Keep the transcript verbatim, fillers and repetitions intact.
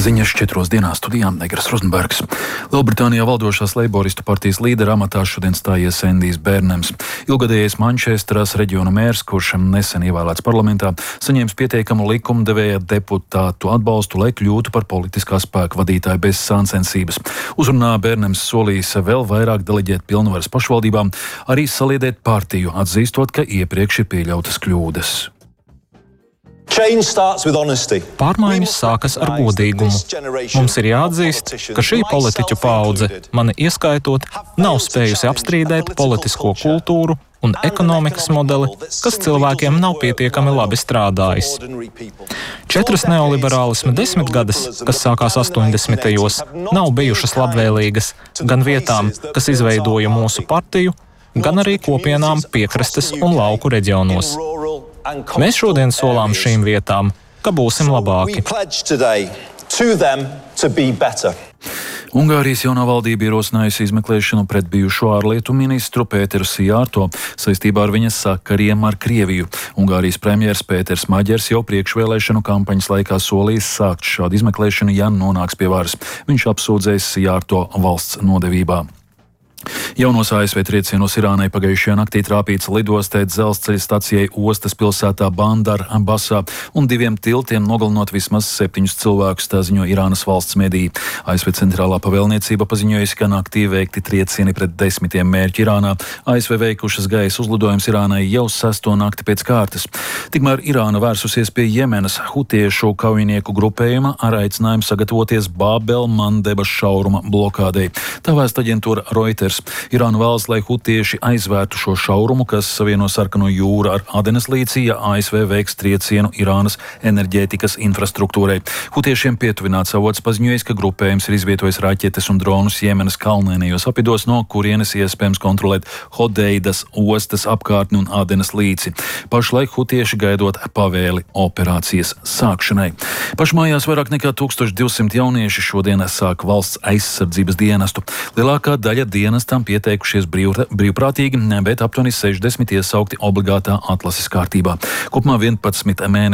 Ziņas četros dienās studijām Negras Rozenbergs. Lielbritānijā valdošās leiboristu partijas līdera amatā šodien stājies Endijs Bērnems. Ilgadējais Mančesteras reģiona mērs, kurš nesen ievēlēts parlamentā, saņēmis pietiekamu likumdevēja deputātu atbalstu, lai kļūtu par politiskā spēka vadītāju bez sāncensības. Uzrunā Bērnems solījis vēl vairāk deleģēt pilnvaras pašvaldībām, arī saliedēt partiju, atzīstot, ka iepriekš ir pieļautas kļūdas. Pārmaiņas sākas ar godīgumu. Mums ir jāatzīst, ka šī politiķu paudze, mani ieskaitot, nav spējusi apstrīdēt politisko kultūru un ekonomikas modeli, kas cilvēkiem nav pietiekami labi strādājis. Četras neoliberālisma desmitgades, kas sākās astoņdesmitajos, nav bijušas labvēlīgas gan vietām, kas izveidoja mūsu partiju, gan arī kopienām piekrastes un lauku reģionos. Mēs šodien solām šīm vietām, ka būsim labāki. Ungārijas jaunā valdība ierosinājusi izmeklēšanu pret bijušo ārlietu ministru Pēteru Sijārto saistībā ar viņas sakariem ar Krieviju. Ungārijas premjers Pēters Maģers jau priekšvēlēšanu kampaņas laikā solījis sākt šādu izmeklēšanu, ja nonāks pie varas. Viņš apsūdzējis Sijārto valsts nodevībā. Jaunos A S V triecienos Irānai pagājušajā naktī trāpīts lidostē, dzelzceļa stacijai ostas pilsētā Bandar Abasā un diviem tiltiem nogalinot vismaz septiņus cilvēkus, tā ziņo Irānas valsts mediji. A S V centrālā pavēlniecība paziņojusi, ka naktī veikti triecieni pret desmitiem mērķu Irānā. A S V veikušas gaisa uzlidojums Irānai jau sesto nakti pēc kārtas. Tikmēr Irāna vērsusies pie Jemenas hutiešu kaujinieku grupējuma ar aicinājumu sagatavoties Bābel-Mandeba šauruma blokādei. Tā vēsta aģentūra Reuters. Irāna vēlas, lai hutieši aizvērtu šo šaurumu, kas savieno Sarkano jūru ar Adenas līci, ja A S V veiks triecienu Irānas enerģētikas infrastruktūrai. Hutiešiem pietuvināts avots paziņojis, ka grupējums ir izvietojis raķetes un dronus Jemenas kalnēnējos apidos, no kurienes iespējams kontrolēt Hodeidas ostas apkārtni un Adenas līci. Pašlaik hutieši gaidot pavēli operācijas sākšanai. Pašmājās vairāk nekā tūkstoš divsimt jaunieši šodien sāk valsts aizsardzības dienestu. Lielākā daļa dienas tam pieteikušies brīv, brīvprātīgi, bet aptuveni sešdesmit iesaukti obligātā atlases kārtībā. Kopumā vienpadsmit mēneši